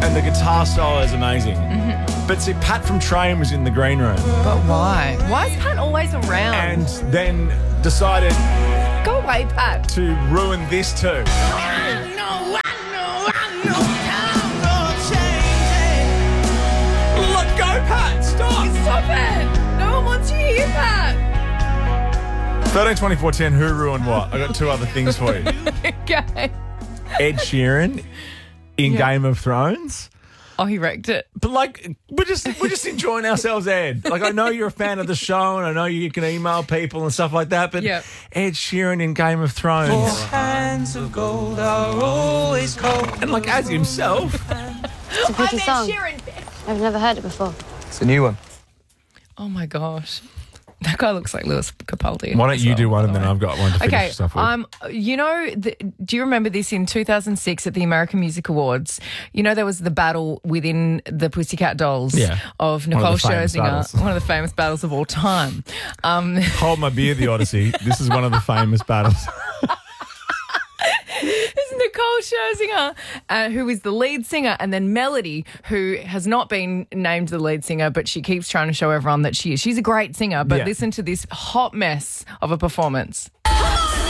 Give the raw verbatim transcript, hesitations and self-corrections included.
and the guitar solo is amazing. Mm-hmm. But see, Pat from Train was in the green room But why? Why is Pat always around? and then decided Go away, Pat. to ruin this too. Let go, Pat! Stop! Stop it. No one wants you here, Pat. thirteen twenty-four ten, who ruined what? I got two other things for you. Okay. Ed Sheeran in Yeah. Game of Thrones. Oh, he wrecked it. But like, we're just we're just enjoying ourselves, Ed. Like, I know you're a fan of the show, and I know you can email people and stuff like that. But Yep. Ed Sheeran in Game of Thrones, Hands of gold are always cold. and like as himself, It's a pretty song. I've never heard it before. It's a new one. Oh, my gosh. That guy looks like Lewis Capaldi. why don't as you well, do one by and the then way. I've got one to finish Okay, stuff with. um, you know, the, do you remember this in two thousand six at the American Music Awards? You know, there was the battle within the Pussycat Dolls Yeah. of One of Nicole the famous Scherzinger, battles. one of the famous battles of all time. Um, Hold my beer, the Odyssey. This is one of the famous battles. It's Nicole Scherzinger, uh, who is the lead singer, and then Melody, who has not been named the lead singer, but she keeps trying to show everyone that she is. She's a great singer, but Yeah. listen to this hot mess of a performance.